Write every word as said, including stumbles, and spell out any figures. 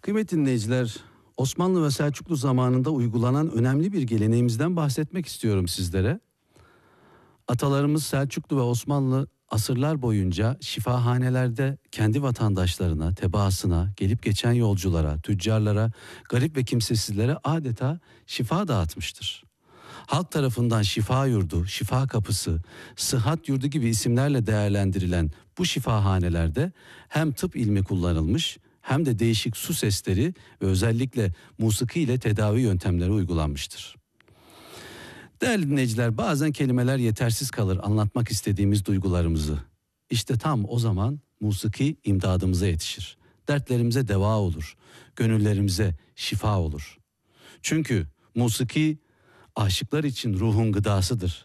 Kıymetli dinleyiciler, Osmanlı ve Selçuklu zamanında uygulanan önemli bir geleneğimizden bahsetmek istiyorum sizlere. Atalarımız Selçuklu ve Osmanlı asırlar boyunca şifahanelerde kendi vatandaşlarına, tebaasına, gelip geçen yolculara, tüccarlara, garip ve kimsesizlere adeta şifa dağıtmıştır. Halk tarafından şifa yurdu, şifa kapısı, sıhhat yurdu gibi isimlerle değerlendirilen bu şifahanelerde hem tıp ilmi kullanılmış hem de değişik su sesleri ve özellikle musiki ile tedavi yöntemleri uygulanmıştır. Değerli dinleyiciler, bazen kelimeler yetersiz kalır anlatmak istediğimiz duygularımızı. İşte tam o zaman musiki imdadımıza yetişir. Dertlerimize deva olur, gönüllerimize şifa olur. Çünkü musiki aşıklar için ruhun gıdasıdır.